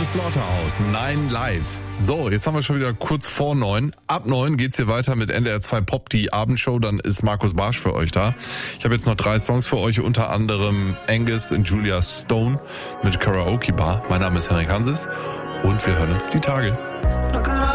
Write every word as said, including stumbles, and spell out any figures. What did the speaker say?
Slaughterhouse, Nine Lives. So, jetzt haben wir schon wieder kurz vor neun. Ab neun geht's hier weiter mit N D R zwei Pop, die Abendshow. Dann ist Markus Barsch für euch da. Ich habe jetzt noch drei Songs für euch, unter anderem Angus und Julia Stone mit Karaoke Bar. Mein Name ist Henrik Hanses und wir hören uns die Tage.